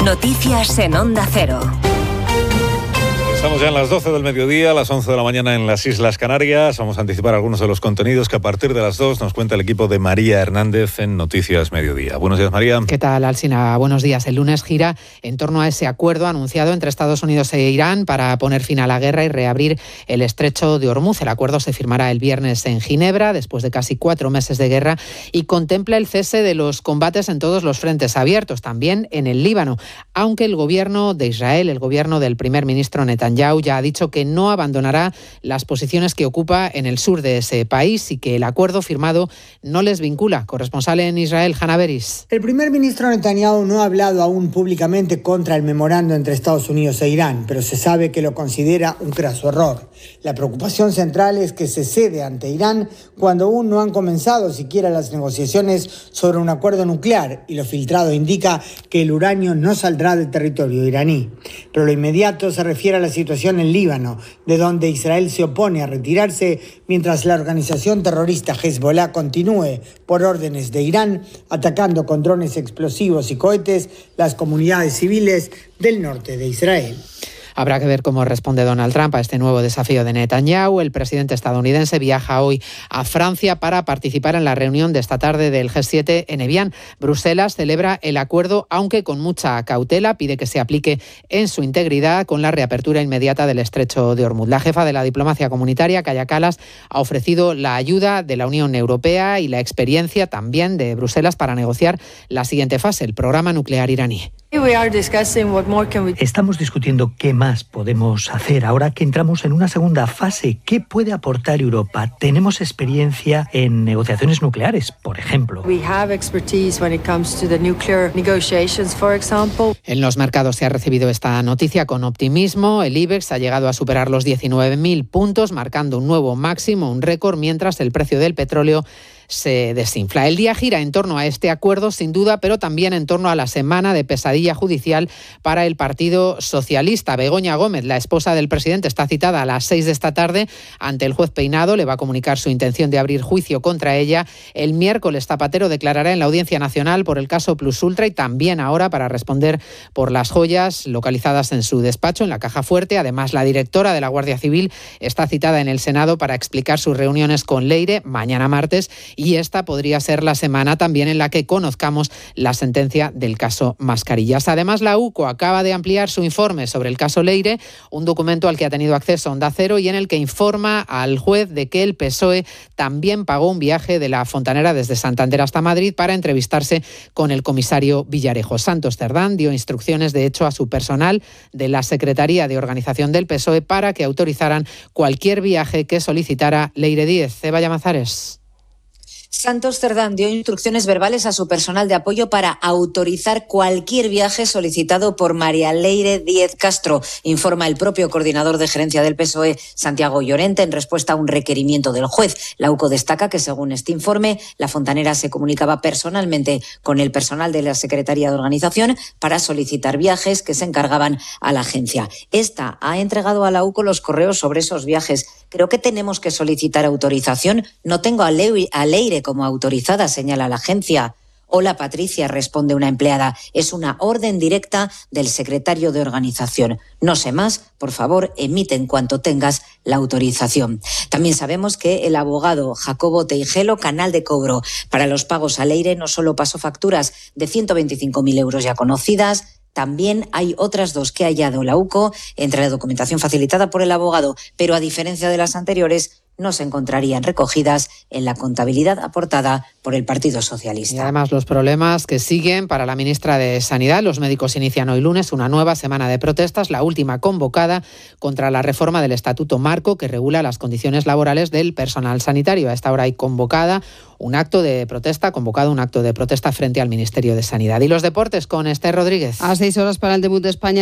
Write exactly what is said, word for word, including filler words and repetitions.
Noticias en Onda Cero. Estamos ya en las doce del mediodía, a las once de la mañana en las Islas Canarias. Vamos a anticipar algunos de los contenidos que a partir de las dos nos cuenta el equipo de María Hernández en Noticias Mediodía. Buenos días, María. ¿Qué tal, Alsina? Buenos días. El lunes gira en torno a ese acuerdo anunciado entre Estados Unidos e Irán para poner fin a la guerra y reabrir el estrecho de Hormuz. El acuerdo se firmará el viernes en Ginebra, después de casi cuatro meses de guerra, y contempla el cese de los combates en todos los frentes abiertos, también en el Líbano, aunque el gobierno de Israel, el gobierno del primer ministro Netanyahu, ya ha dicho que no abandonará las posiciones que ocupa en el sur de ese país y que el acuerdo firmado no les vincula. Corresponsal en Israel, Hanna Beris. El primer ministro Netanyahu no ha hablado aún públicamente contra el memorando entre Estados Unidos e Irán, pero se sabe que lo considera un craso error. La preocupación central es que se cede ante Irán cuando aún no han comenzado siquiera las negociaciones sobre un acuerdo nuclear, y lo filtrado indica que el uranio no saldrá del territorio iraní. Pero lo inmediato se refiere a la situación en Líbano, de donde Israel se opone a retirarse mientras la organización terrorista Hezbollah continúe, por órdenes de Irán, atacando con drones explosivos y cohetes las comunidades civiles del norte de Israel. Habrá que ver cómo responde Donald Trump a este nuevo desafío de Netanyahu. El presidente estadounidense viaja hoy a Francia para participar en la reunión de esta tarde del G siete en Evian. Bruselas celebra el acuerdo, aunque con mucha cautela. Pide que se aplique en su integridad con la reapertura inmediata del estrecho de Hormuz. La jefa de la diplomacia comunitaria, Kaja Kallas, ha ofrecido la ayuda de la Unión Europea y la experiencia también de Bruselas para negociar la siguiente fase, el programa nuclear iraní. Estamos discutiendo qué más podemos hacer ahora que entramos en una segunda fase. ¿Qué puede aportar Europa? Tenemos experiencia en negociaciones nucleares, por ejemplo. En los mercados se ha recibido esta noticia con optimismo. El IBEX ha llegado a superar los diecinueve mil puntos, marcando un nuevo máximo, un récord, mientras el precio del petróleo se desinfla. El día gira en torno a este acuerdo, sin duda, pero también en torno a la semana de pesadilla judicial para el Partido Socialista. Begoña Gómez, la esposa del presidente, está citada a las seis de esta tarde ante el juez Peinado. Le va a comunicar su intención de abrir juicio contra ella. El miércoles Zapatero declarará en la Audiencia Nacional por el caso Plus Ultra y también ahora para responder por las joyas localizadas en su despacho, en la Caja Fuerte. Además, la directora de la Guardia Civil está citada en el Senado para explicar sus reuniones con Leire mañana martes, y esta podría ser la semana también en la que conozcamos la sentencia del caso Mascarillas. Además, la U C O acaba de ampliar su informe sobre el caso Leire, un documento al que ha tenido acceso Onda Cero y en el que informa al juez de que el P S O E también pagó un viaje de la Fontanera desde Santander hasta Madrid para entrevistarse con el comisario Villarejo. Santos Cerdán dio instrucciones, de hecho, a su personal de la Secretaría de Organización del P S O E para que autorizaran cualquier viaje que solicitara Leire Díez. Ceba Llamazares. Santos Cerdán dio instrucciones verbales a su personal de apoyo para autorizar cualquier viaje solicitado por María Leire Díez Castro, informa el propio coordinador de gerencia del P S O E, Santiago Llorente, en respuesta a un requerimiento del juez. La U C O destaca que, según este informe, la Fontanera se comunicaba personalmente con el personal de la Secretaría de Organización para solicitar viajes que se encargaban a la agencia. Esta ha entregado a la U C O los correos sobre esos viajes. Creo que tenemos que solicitar autorización. No tengo a Leire, a Leire como autorizada, señala la agencia. Hola, Patricia, responde una empleada. Es una orden directa del secretario de Organización. No sé más, por favor, emite en cuanto tengas la autorización. También sabemos que el abogado Jacobo Teijelo, canal de cobro para los pagos a Leire, no solo pasó facturas de ciento veinticinco mil euros ya conocidas, también hay otras dos que ha hallado la U C O entre la documentación facilitada por el abogado, pero a diferencia de las anteriores, no se encontrarían recogidas en la contabilidad aportada por el Partido Socialista. Y además los problemas que siguen para la ministra de Sanidad. Los médicos inician hoy lunes una nueva semana de protestas, la última convocada contra la reforma del Estatuto Marco que regula las condiciones laborales del personal sanitario. A esta hora hay convocada un acto de protesta, convocado un acto de protesta frente al Ministerio de Sanidad. Y los deportes con Esther Rodríguez. A seis horas para el debut de España